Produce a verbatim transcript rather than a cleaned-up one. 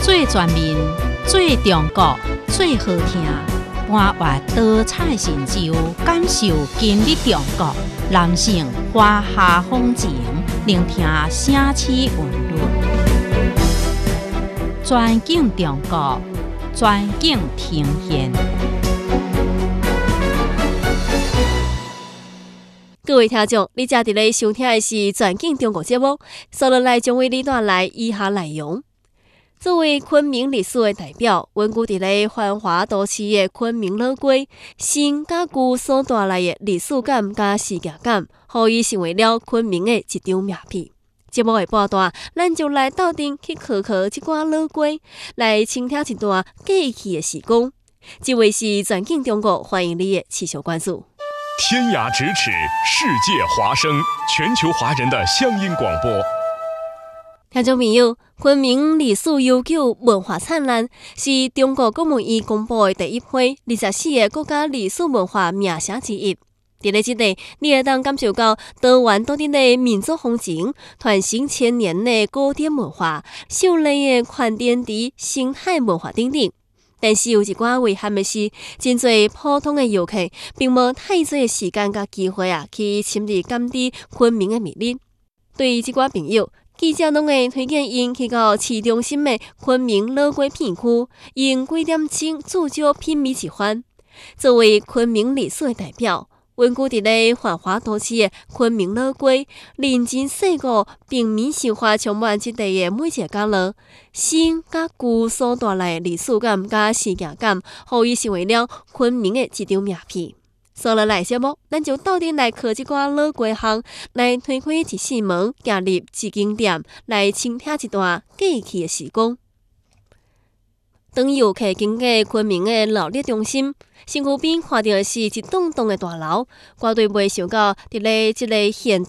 最全面、最中国、最好听，搬越多彩神州，感受今日中国。男性华夏风情，聆听城市韵律。全景中国，全景呈现。 各位听众，你正伫咧收听的是《全景中国》节目，接落来将为你带来以下内容。作为昆明历史的代表，稳固伫咧繁华都市的昆明老街，新甲旧所带来的历史感甲世界感，互伊成为了昆明的一张名片。节目的半段，咱就来斗阵去考考即寡老街，来倾听一段过去的时光。这位是《全景中国》，欢迎你的持续关注。 天涯咫尺，世界华声，全球华人的乡音广播。 听众朋友，昆明历史悠久，文化灿烂，是中国国务院公布的第一批二十四个国家历史文化名城之一。伫咧即个，你会当感受到多元多点的民族风情，传承千年的古典文化，秀丽的宽甸地生态文化等等。但是有一寡遗憾的是，真侪普通的游客并无太侪时间甲机会啊，去深入感知昆明的魅力。对于即寡朋友，记者拢会推荐因去到市中心的昆明老街片区，用几点钟至少品味一番。作为昆明历史的代表，稳固伫咧繁华都市的昆明老街，人情世故、平民生活充满即地的每一个角落，新甲旧所带来的历史感甲世界感，互伊成为了昆明的一张名片。所落来节目，咱就斗阵来靠即寡老街巷，来推开一扇门，行入一间店，来倾听一段过去的时光。当游客经过昆明的闹热中心，身躯边看到的是一栋栋的大楼，绝对袂想到伫咧即个现